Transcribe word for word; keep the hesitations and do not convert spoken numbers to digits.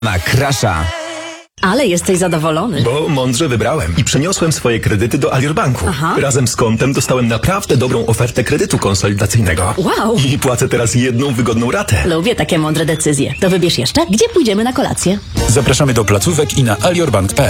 Na Crasha. Ale jesteś zadowolony. Bo mądrze wybrałem i przeniosłem swoje kredyty do Alior Banku. Aha. Razem z kontem dostałem naprawdę dobrą ofertę kredytu konsolidacyjnego. Wow. I płacę teraz jedną wygodną ratę. Lubię takie mądre decyzje. To wybierz jeszcze, gdzie pójdziemy na kolację. Zapraszamy do placówek i na aliorbank kropka p l.